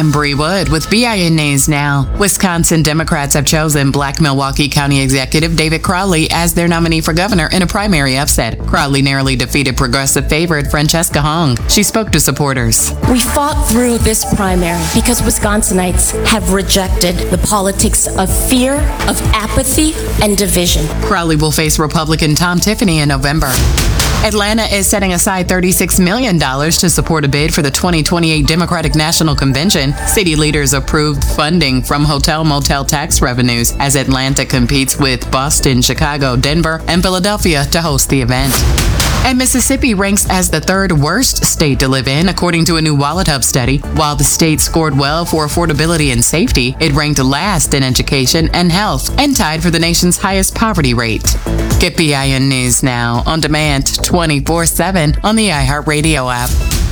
I'm Bree Wood with BIN News Now. Wisconsin Democrats have chosen Black Milwaukee County Executive David Crowley as their nominee for governor in a primary upset. Crowley narrowly defeated progressive favorite Francesca Hong. She spoke to supporters. We fought through this primary because Wisconsinites have rejected the politics of fear, of apathy, and division. Crowley will face Republican Tom Tiffany in November. Atlanta is setting aside $36 million to support a bid for the 2028 Democratic National Convention. City leaders approved funding from hotel-motel tax revenues as Atlanta competes with Boston, Chicago, Denver, and Philadelphia to host the event. And Mississippi ranks as the third worst state to live in, according to a new WalletHub study. While the state scored well for affordability and safety, it ranked last in education and health and tied for the nation's highest poverty rate. Get BIN News Now on demand 24/7 on the iHeartRadio app.